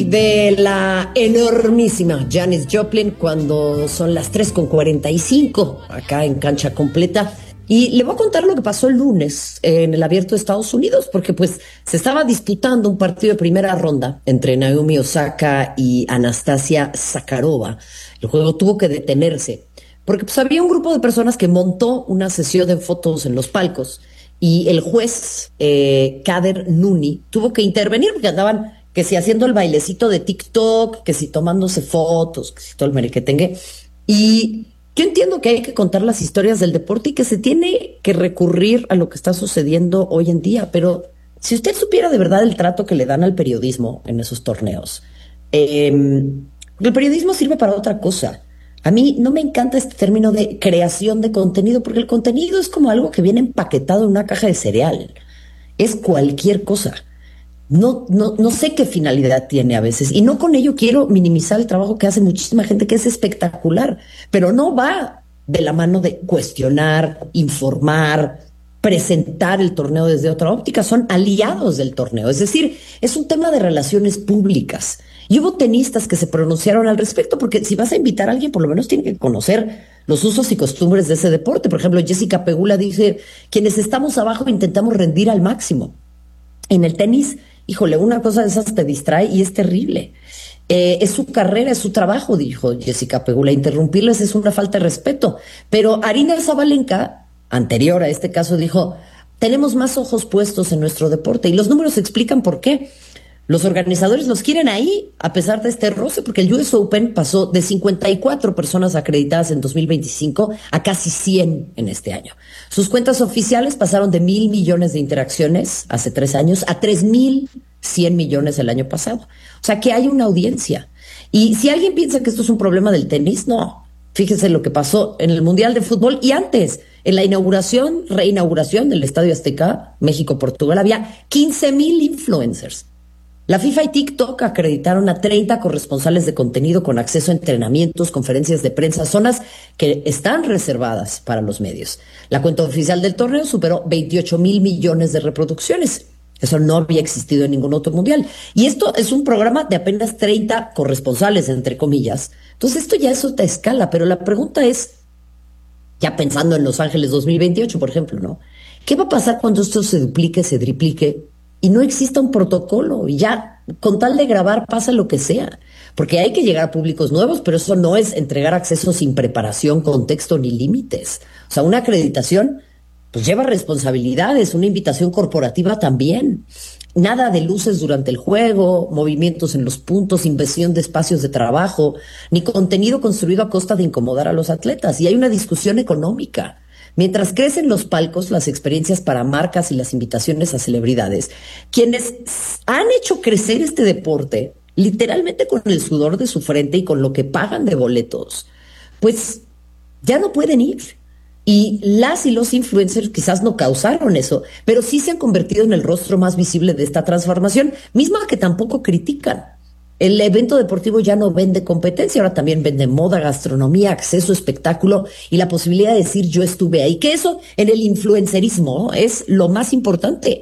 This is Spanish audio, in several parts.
de la enormísima Janis Joplin cuando son las 3:45 acá en cancha completa. Y le voy a contar lo que pasó el lunes en el Abierto de Estados Unidos, porque pues se estaba disputando un partido de primera ronda entre Naomi Osaka y Anastasia Sakarova. El juego tuvo que detenerse, porque pues había un grupo de personas que montó una sesión de fotos en los palcos y el juez, Kader Nuni, tuvo que intervenir porque andaban que si haciendo el bailecito de TikTok, que si tomándose fotos, que si todo el merequetengue. Y yo entiendo que hay que contar las historias del deporte y que se tiene que recurrir a lo que está sucediendo hoy en día, pero si usted supiera de verdad el trato que le dan al periodismo en esos torneos, el periodismo sirve para otra cosa. A mí no me encanta este término de creación de contenido, porque el contenido es como algo que viene empaquetado en una caja de cereal. Es cualquier cosa. No sé qué finalidad tiene a veces, y no con ello quiero minimizar el trabajo que hace muchísima gente, que es espectacular, pero no va de la mano de cuestionar, informar, presentar el torneo desde otra óptica. Son aliados del torneo, es decir, es un tema de relaciones públicas. Y hubo tenistas que se pronunciaron al respecto, porque si vas a invitar a alguien, por lo menos tiene que conocer los usos y costumbres de ese deporte. Por ejemplo, Jessica Pegula dice: quienes estamos abajo intentamos rendir al máximo. En el tenis, híjole, una cosa de esas te distrae y es terrible. Es su carrera, es su trabajo, dijo Jessica Pegula. Interrumpirles es una falta de respeto. Pero Aryna Sabalenka, anterior a este caso, dijo: tenemos más ojos puestos en nuestro deporte. Y los números explican por qué. Los organizadores los quieren ahí, a pesar de este roce, porque el US Open pasó de 54 personas acreditadas en 2025 a casi 100 en este año. Sus cuentas oficiales pasaron de 1,000 millones de interacciones hace 3 años a 3,100 millones el año pasado. O sea que hay una audiencia. Y si alguien piensa que esto es un problema del tenis, no. Fíjese lo que pasó en el Mundial de Fútbol y antes, en la reinauguración del Estadio Azteca, México-Portugal, había 15,000 influencers. La FIFA y TikTok acreditaron a 30 corresponsales de contenido con acceso a entrenamientos, conferencias de prensa, zonas que están reservadas para los medios. La cuenta oficial del torneo superó 28,000 millones de reproducciones. Eso no había existido en ningún otro mundial. Y esto es un programa de apenas 30 corresponsales, entre comillas. Entonces esto ya es otra escala, pero la pregunta es, ya pensando en Los Ángeles 2028, por ejemplo, ¿no? ¿Qué va a pasar cuando esto se duplique, se triplique y no exista un protocolo? Y ya, con tal de grabar, pasa lo que sea. Porque hay que llegar a públicos nuevos, pero eso no es entregar acceso sin preparación, contexto ni límites. O sea, una acreditación pues lleva responsabilidades, una invitación corporativa también. Nada de luces durante el juego, movimientos en los puntos, inversión de espacios de trabajo, ni contenido construido a costa de incomodar a los atletas. Y hay una discusión económica. Mientras crecen los palcos, las experiencias para marcas y las invitaciones a celebridades, quienes han hecho crecer este deporte, literalmente con el sudor de su frente y con lo que pagan de boletos, pues ya no pueden ir. Y las y los influencers quizás no causaron eso, pero sí se han convertido en el rostro más visible de esta transformación, misma que tampoco critican. El evento deportivo ya no vende competencia, ahora también vende moda, gastronomía, acceso, espectáculo y la posibilidad de decir yo estuve ahí, que eso en el influencerismo es lo más importante,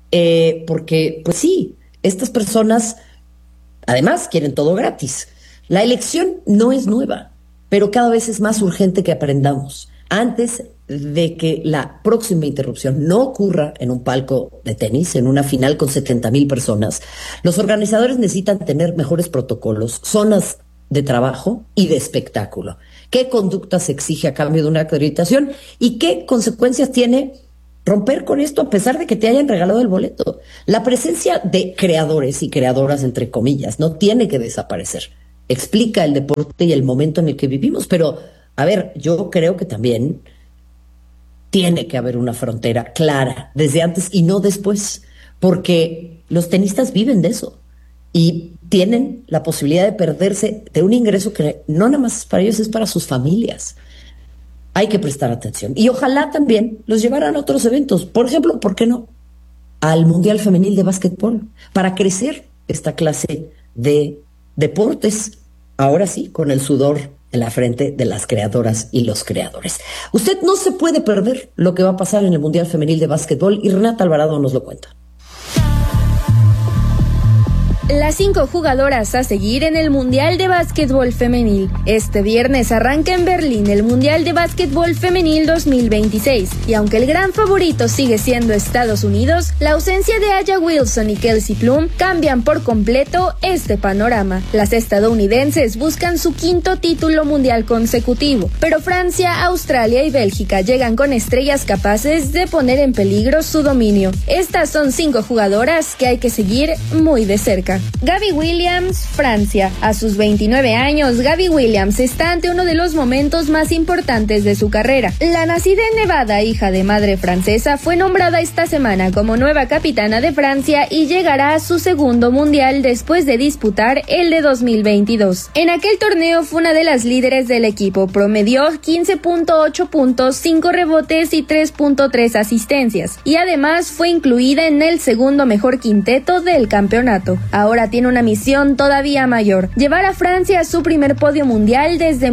porque pues sí, estas personas además quieren todo gratis. La elección no es nueva, pero cada vez es más urgente que aprendamos. Antes de que la próxima interrupción no ocurra en un palco de tenis, en una final con 70,000 personas, los organizadores necesitan tener mejores protocolos, zonas de trabajo y de espectáculo. ¿Qué conducta se exige a cambio de una acreditación? ¿Y qué consecuencias tiene romper con esto a pesar de que te hayan regalado el boleto? La presencia de creadores y creadoras, entre comillas, no tiene que desaparecer. Explica el deporte y el momento en el que vivimos, pero a ver, yo creo que también tiene que haber una frontera clara desde antes y no después, porque los tenistas viven de eso y tienen la posibilidad de perderse de un ingreso que no nada más para ellos, es para sus familias. Hay que prestar atención y ojalá también los llevaran a otros eventos. Por ejemplo, ¿por qué no? Al Mundial Femenil de Básquetbol, para crecer esta clase de deportes, ahora sí, con el sudor en la frente de las creadoras y los creadores. Usted no se puede perder lo que va a pasar en el Mundial Femenil de Básquetbol y Renata Alvarado nos lo cuenta. Las 5 jugadoras a seguir en el Mundial de Básquetbol Femenil. Este viernes arranca en Berlín el Mundial de Básquetbol Femenil 2026, y aunque el gran favorito sigue siendo Estados Unidos, la ausencia de Aya Wilson y Kelsey Plum cambian por completo este panorama. Las estadounidenses buscan su 5º título mundial consecutivo, pero Francia, Australia y Bélgica llegan con estrellas capaces de poner en peligro su dominio. Estas son 5 jugadoras que hay que seguir muy de cerca. Gabby Williams, Francia. A sus 29 años, Gabby Williams está ante uno de los momentos más importantes de su carrera. La nacida en Nevada, hija de madre francesa, fue nombrada esta semana como nueva capitana de Francia y llegará a su 2º mundial después de disputar el de 2022. En aquel torneo fue una de las líderes del equipo, promedió 15.8 puntos, 5 rebotes y 3.3 asistencias, y además fue incluida en el 2º mejor quinteto del campeonato. Ahora tiene una misión todavía mayor: llevar a Francia a su primer podio mundial desde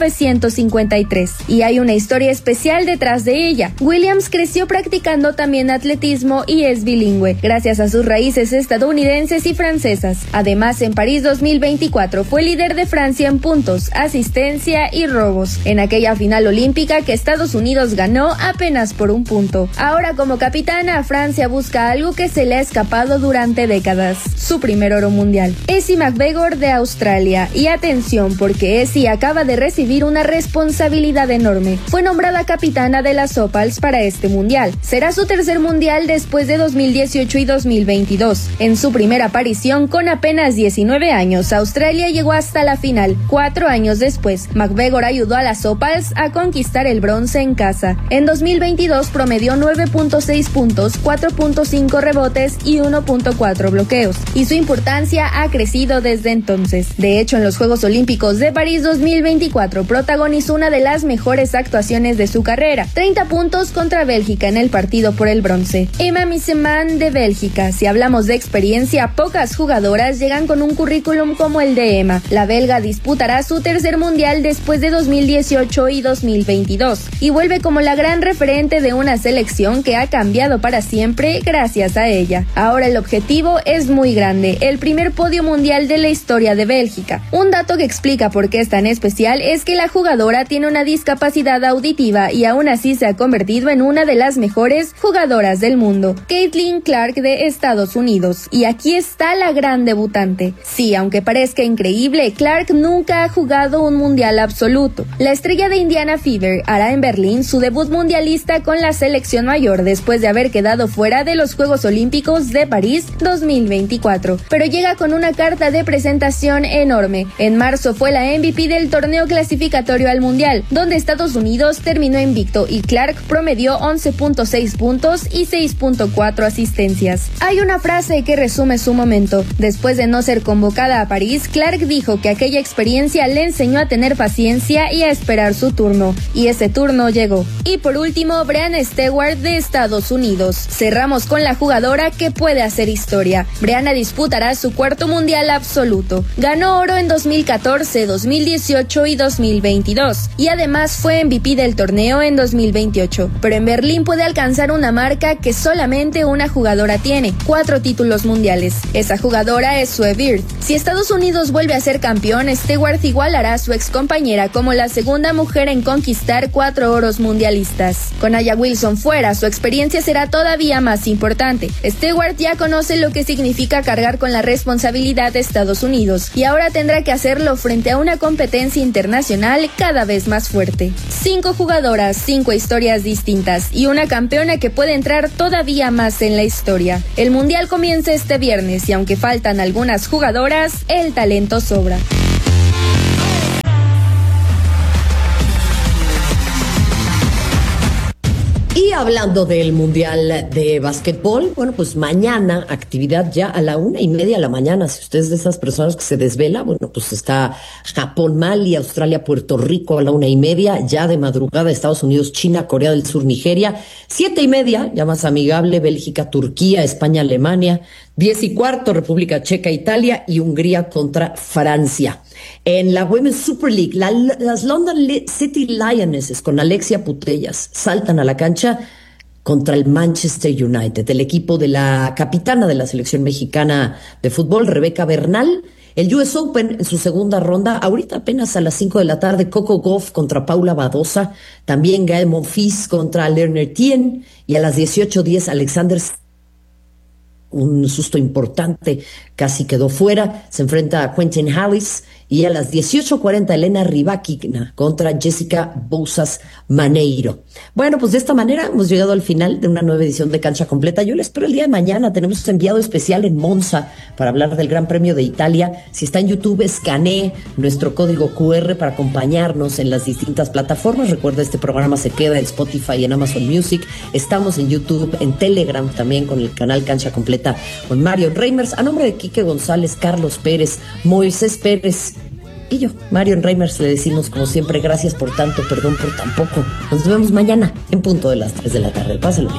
1953. Y hay una historia especial detrás de ella. Williams creció practicando también atletismo y es bilingüe, gracias a sus raíces estadounidenses y francesas. Además, en París 2024 fue líder de Francia en puntos, asistencia y robos, en aquella final olímpica que Estados Unidos ganó apenas por 1 punto. Ahora, como capitana, Francia busca algo que se le ha escapado durante décadas: su primer oro mundial. Essie McGregor de Australia. Y atención, porque Essie acaba de recibir una responsabilidad enorme. Fue nombrada capitana de las Opals para este mundial. Será su 3er mundial después de 2018 y 2022. En su primera aparición con apenas 19 años, Australia llegó hasta la final. 4 años después, McGregor ayudó a las Opals a conquistar el bronce en casa. En 2022 promedió 9.6 puntos, 4.5 rebotes y 1.4 bloqueos, y su importancia ha crecido desde entonces. De hecho, en los Juegos Olímpicos de París 2024 protagonizó una de las mejores actuaciones de su carrera: 30 puntos contra Bélgica en el partido por el bronce. Emma Misseman de Bélgica. Si hablamos de experiencia, pocas jugadoras llegan con un currículum como el de Emma. La belga disputará su 3er mundial después de 2018 y 2022 y vuelve como la gran referente de una selección que ha cambiado para siempre gracias a ella. Ahora el objetivo es muy grande: el primer podio mundial de la historia de Bélgica. Un dato que explica por qué es tan especial es que la jugadora tiene una discapacidad auditiva y aún así se ha convertido en una de las mejores jugadoras del mundo. Caitlin Clark de Estados Unidos. Y aquí está la gran debutante. Sí, aunque parezca increíble, Clark nunca ha jugado un mundial absoluto. La estrella de Indiana Fever hará en Berlín su debut mundialista con la selección mayor después de haber quedado fuera de los Juegos Olímpicos de París 2024. Pero llega con una carta de presentación enorme. En marzo fue la MVP del torneo clasificatorio al Mundial, donde Estados Unidos terminó invicto y Clark promedió 11.6 puntos y 6.4 asistencias. Hay una frase que resume su momento. Después de no ser convocada a París, Clark dijo que aquella experiencia le enseñó a tener paciencia y a esperar su turno. Y ese turno llegó. Y por último, Breanna Stewart de Estados Unidos. Cerramos con la jugadora que puede hacer historia. Breanna disputará su 4º mundial absoluto. Ganó oro en 2014, 2018 y 2022. Y además fue MVP del torneo en 2028. Pero en Berlín puede alcanzar una marca que solamente una jugadora tiene: 4 títulos mundiales. Esa jugadora es Sue Bird. Si Estados Unidos vuelve a ser campeón, Stewart igualará a su excompañera como la 2ª mujer en conquistar 4 oros mundialistas. Con Aya Wilson fuera, su experiencia será todavía más importante. Stewart ya conoce lo que significa cargar con la responsabilidad de Estados Unidos y ahora tendrá que hacerlo frente a una competencia internacional cada vez más fuerte. 5 jugadoras, 5 historias distintas y una campeona que puede entrar todavía más en la historia. El mundial comienza este viernes y aunque faltan algunas jugadoras, el talento sobra. Y hablando del Mundial de Básquetbol, bueno, pues mañana actividad ya a la 1:30 de la mañana. Si usted es de esas personas que se desvela, bueno, pues está Japón, Mali, Australia, Puerto Rico a la 1:30, ya de madrugada Estados Unidos, China, Corea del Sur, Nigeria, 7:30, ya más amigable, Bélgica, Turquía, España, Alemania, 10:15, República Checa, Italia y Hungría contra Francia. En la Women's Super League, las London City Lionesses con Alexia Putellas saltan a la cancha contra el Manchester United, el equipo de la capitana de la selección mexicana de fútbol, Rebeca Bernal. El US Open en su segunda ronda, ahorita apenas a las 5 de la tarde, Coco Gauff contra Paula Badosa, también Gael Monfils contra Lerner Tien, y a las 18:10 Alexander, un susto importante, casi quedó fuera, se enfrenta a Quentin Halys, y a las 18:40 Elena Rybakina contra Jessica Bouzas Maneiro. Bueno, pues de esta manera hemos llegado al final de una nueva edición de Cancha Completa. Yo les espero el día de mañana. Tenemos enviado especial en Monza para hablar del Gran Premio de Italia. Si está en YouTube, escanee nuestro código QR para acompañarnos en las distintas plataformas. Recuerda, este programa se queda en Spotify y en Amazon Music. Estamos en YouTube, en Telegram también con el canal Cancha Completa con Marion Reimers. A nombre de Quique González, Carlos Pérez, Moisés Pérez y yo, Marion Reimers, le decimos como siempre, gracias por tanto, perdón por tan poco. Nos vemos mañana en punto de las 3 de la tarde. Pásalo bien.